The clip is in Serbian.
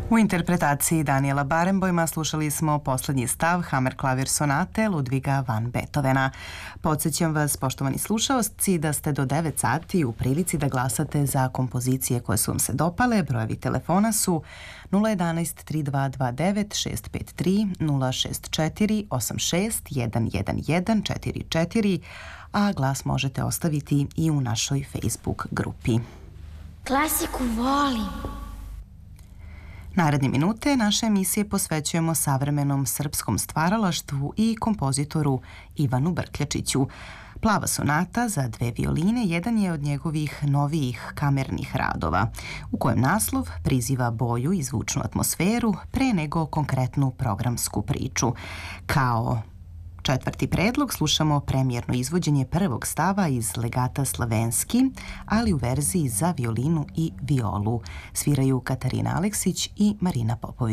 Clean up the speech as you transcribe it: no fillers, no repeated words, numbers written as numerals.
U interpretaciji Daniela Barenboima slušali smo poslednji stav Hammerklavier sonate Ludviga van Beethovena. Podsjećam vas, poštovani slušaoci, da ste do 9 sati u prilici da glasate za kompozicije koje su vam se dopale. Brojevi telefona su 011 3229 653 064 86 111 44, a glas možete ostaviti i u našoj Facebook grupi. Klasiku volim. Naredne minute naše emisije posvećujemo savremenom srpskom stvaralaštvu i kompozitoru Ivanu Brkljačiću. Plava sonata za 2 violine jedan je od njegovih novijih kamernih radova, u kojem naslov priziva boju i zvučnu atmosferu pre nego konkretnu programsku priču. Kao četvrti predlog slušamo premijerno izvođenje prvog stava iz Legata Slavenski, ali u verziji za violinu i violu. Sviraju Katarina Aleksić i Marina Popović.